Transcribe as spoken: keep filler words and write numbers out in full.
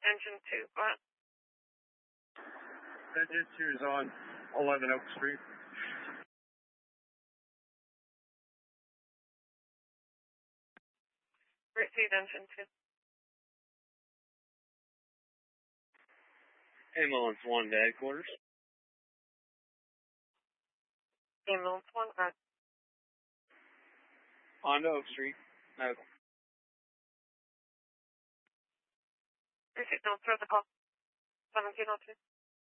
Engine two, what? Engine two is on eleven Oak Street. Receive engine two. Ambulance one to headquarters. Ambulance one, uh. On to Oak Street. Medical. Receive, don't throw the call. seventeen oh two.